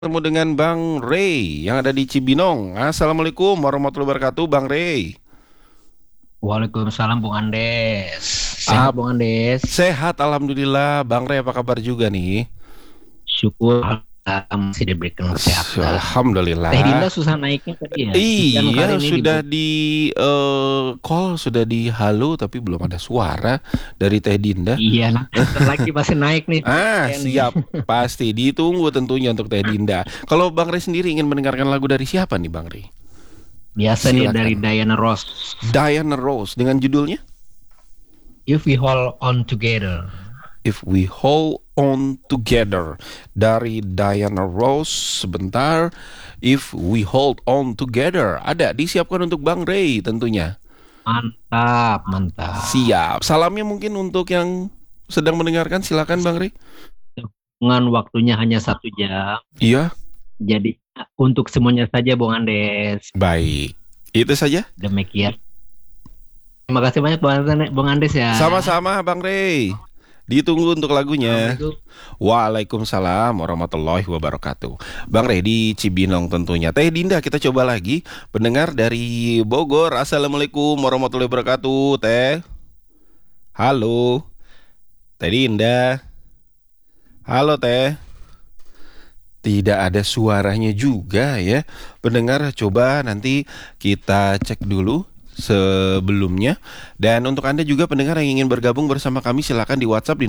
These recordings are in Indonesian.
Ketemu dengan Bang Ray yang ada di Cibinong. Assalamualaikum warahmatullahi wabarakatuh, Bang Ray. Waalaikumsalam Bung Andes. Ah, Sehat Bung Andes. sehat alhamdulillah. Bang Ray apa kabar juga nih? Syukur masih diberikan kesehatan. Teh Alhamdulillah. Dinda susah naiknya tadi ya. Dan kali Iya, ini sudah di call, sudah di halo tapi belum ada suara dari Teh Dinda. Iya, nah, bentar lagi pasti naik nih. Saya nih. Siap. Pasti ditunggu tentunya untuk Teh Dinda. Kalau Bang Ray sendiri ingin mendengarkan lagu dari siapa nih, Bang Ray? Biasa nih dari Silakan. Diana Ross. Diana Rose dengan judulnya If We Hold On Together. If We Hold On Together dari Diana Ross. Sebentar. If We Hold On Together ada disiapkan untuk Bang Ray tentunya. Mantap, mantap. Siap. Salamnya mungkin untuk yang sedang mendengarkan, silakan Bang Ray. Dengan waktunya hanya 1 jam. Iya. Jadi untuk semuanya saja Bung Andes. Baik. Itu saja. Demikian. Terima kasih banyak Bung Andes ya. Sama-sama Bang Ray. Ditunggu untuk lagunya. Assalamualaikum. Waalaikumsalam warahmatullahi wabarakatuh. Bang Ray di Cibinong tentunya. Teh Dinda kita coba lagi. Pendengar dari Bogor. Assalamualaikum warahmatullahi wabarakatuh. Teh. Halo. Teh Dinda. Halo Teh. Tidak ada suaranya juga ya. Pendengar coba nanti kita cek dulu sebelumnya. Dan untuk Anda juga pendengar yang ingin bergabung bersama kami, silakan di WhatsApp di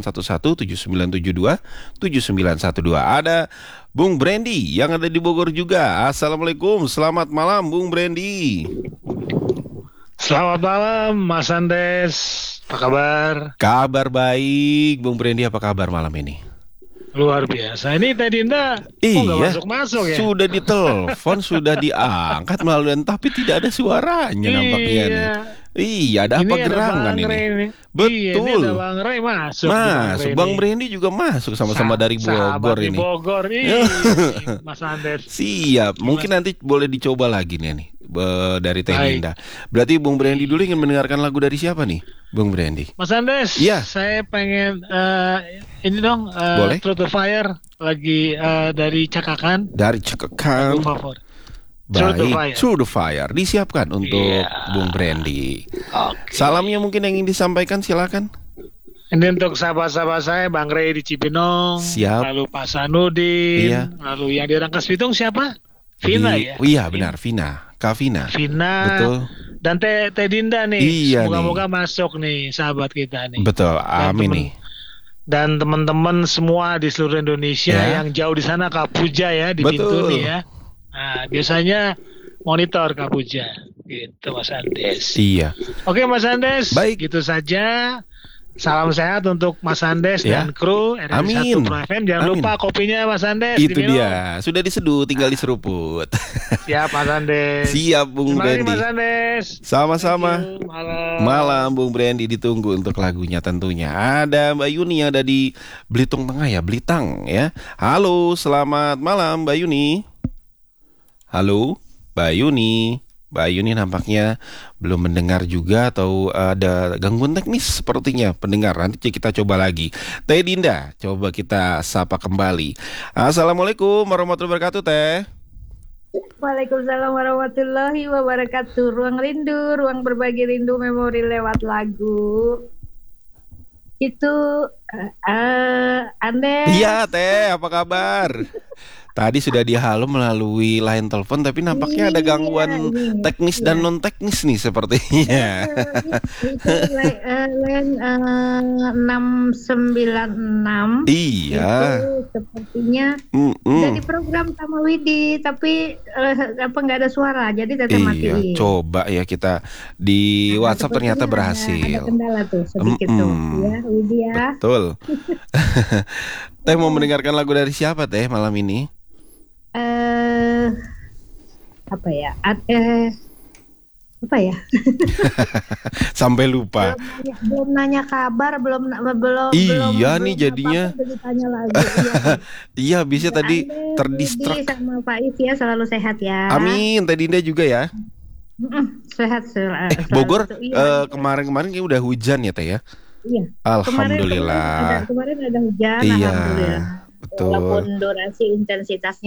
0811 7972 7912. Ada Bung Brandy yang ada di Bogor juga. Assalamualaikum, selamat malam Bung Brandy. Selamat malam, Mas Andes. Apa kabar? Kabar baik, Bung Brandy, apa kabar malam ini? Luar biasa. Ini Teh Dinda, kok nggak Iya, masuk-masuk ya? sudah ditelepon, sudah diangkat melalui tapi tidak ada suaranya nampaknya nih. Iya. Iya, ada Ini apa ada gerangan Bang ini? Ray ini. Betul. Iya, ini ada Bang Ray masuk. nih, Masuk, Bang Ray Brandy juga masuk sama-sama dari Sahabat Bogor di ini. Bogor, iya, Mas Andes. Siap, mungkin Gimana? nanti boleh dicoba lagi nih dari Teh Baik. Linda. Berarti Bung Brandy dulu ingin mendengarkan lagu dari siapa nih, Bung Brandy? Mas Andes, Iya. saya pengen ini dong, Boleh. Through the Fire lagi dari Cakakan. Dari Lagu Cekakan. favorit. Through the Fire. Baik, Through the Fire disiapkan untuk Iya. Bung Brandy. Oke. Salamnya mungkin yang ingin disampaikan, silakan. Ini untuk sahabat-sahabat saya, Bang Ray di Cibinong, Siap. lalu Pak Sanudin, Iya. lalu yang di Rangkas Bitung siapa? Vina ya? Iya benar, Vina, Kak Vina. Vina, Betul, dan Teh Dinda nih. Iya Semoga-moga masuk nih sahabat kita nih. betul. Dan Amin temen- nih. Dan teman-teman semua di seluruh Indonesia Ya. yang jauh di sana Kak Puja ya di Betul. Bintuni ya. Nah, biasanya monitor Kak Puja. Gitu Mas Andes. Iya. Oke Mas Andes, Baik. gitu saja. Salam sehat untuk Mas Andes Ya. dan kru RRI1 Amin. Pro FM. Jangan Amin. lupa kopinya Mas Andes Itu diminum. dia. Sudah diseduh, tinggal diseruput. Siap Mas Andes. Siap, Bung Terima kasih Brandy. Mas Andes. Sama-sama. Thank you. Malam. Malam Bung Brandy, ditunggu untuk lagunya tentunya. Ada Mbak Yuni yang ada di Belitung Tengah ya, Belitang ya. Halo, selamat malam Mbak Yuni. Halo, Mbak Yuni. Mbak Yuni nampaknya belum mendengar juga atau ada gangguan teknis sepertinya pendengar. Nanti kita coba lagi. Teh Dinda, coba kita sapa kembali. Assalamualaikum warahmatullahi wabarakatuh, Teh. Waalaikumsalam warahmatullahi wabarakatuh. Ruang rindu, ruang berbagi rindu memori lewat lagu. Itu Ande. Iya, Teh, apa kabar? Tadi sudah dihalo melalui line telepon, tapi nampaknya ada gangguan Iya, teknis iya. dan non teknis nih sepertinya. Itu line 696. Iya. Itu sepertinya Mm-mm. dari program sama Widi, tapi apa nggak ada suara, jadi tetap Iya, matiin. coba ya kita di Nah, WhatsApp ternyata sepertinya berhasil. Ada kendala tuh sedikit tuh, Mm-mm. ya Widi ya. Betul. Teh mau mendengarkan lagu dari siapa, Teh, malam ini? eh apa ya? Apa ya? Sampai lupa. Belum nanya kabar, belum Iya nih belum jadinya. apa-apa, udah ditanya lagi. Iya. Iya, bisa tadi Ande, terdistrak. Widi sama Faiz ya, selalu sehat ya. Amin, Teh Dinda juga ya. Sehat selalu. Bogor Iya. kemarin-kemarin kayak udah hujan ya, Teh ya. Iya. Alhamdulillah. Kemarin ada hujan, Iya, alhamdulillah. betul. Walaupun durasi intensitasnya